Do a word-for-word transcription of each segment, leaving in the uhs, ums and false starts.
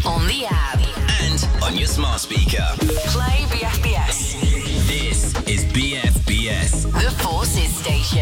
on the app, and on your smart speaker. Play B F B S. This is B F B S, The Forces Station.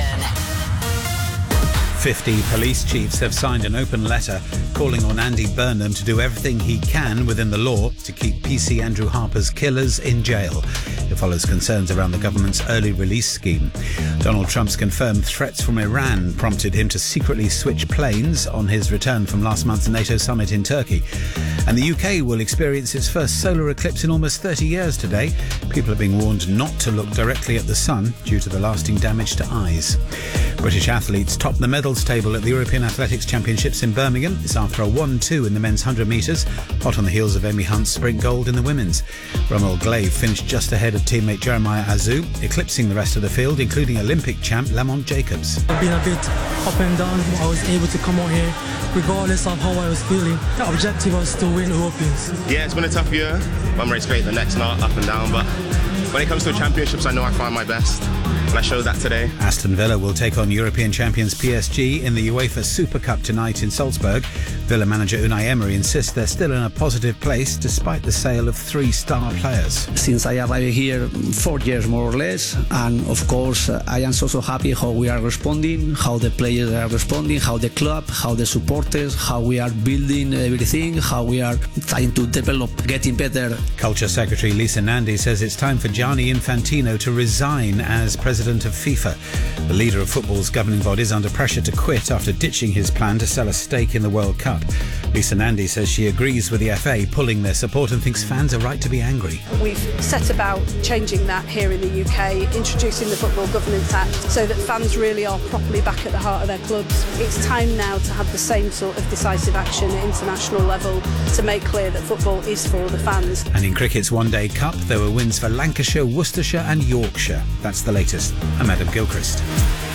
fifty police chiefs have signed an open letter calling on Andy Burnham to do everything he can within the law to keep P C Andrew Harper's killers in jail. It follows concerns around the government's early release scheme. Donald Trump's confirmed threats from Iran prompted him to secretly switch planes on his return from last month's NATO summit in Turkey. And the U K will experience its first solar eclipse in almost thirty years today. People are being warned not to look directly at the sun due to the lasting damage to eyes. British athletes top the medals table at the European Athletics Championships in Birmingham. It's after a one two in the men's one hundred metres, hot on the heels of Amy Hunt's sprint gold in the women's. Rommel Glave finished just ahead of teammate Jeremiah Azu, eclipsing the rest of the field, including Olympic champ Lamont Jacobs. I've been a bit up and down, but I was able to come out here regardless of how I was feeling. The objective was to win Europeans. Yeah, it's been a tough year. I'm ready to make the next knot, up and down, but when it comes to the championships, I know I find my best. And I showed that today. Aston Villa will take on European champions P S G in the UEFA Super Cup tonight in Salzburg. Villa manager Unai Emery insists they're still in a positive place despite the sale of three star players. Since I arrived here four years more or less, and of course uh, I am so so happy how we are responding, how the players are responding, how the club, how the supporters, how we are building everything, how we are trying to develop, getting better. Culture Secretary Lisa Nandy says it's time for Gianni Infantino to resign as president of FIFA. The leader of football's governing body is under pressure to quit after ditching his plan to sell a stake in the World Cup. Lisa Nandy says she agrees with the F A pulling their support and thinks fans are right to be angry. We've set about changing that here in the U K, introducing the Football Governance Act so that fans really are properly back at the heart of their clubs. It's time now to have the same sort of decisive action at international level to make clear that football is for the fans. And in cricket's One Day Cup, there were wins for Lancashire, Worcestershire and Yorkshire. That's the latest. I'm Adam Gilchrist.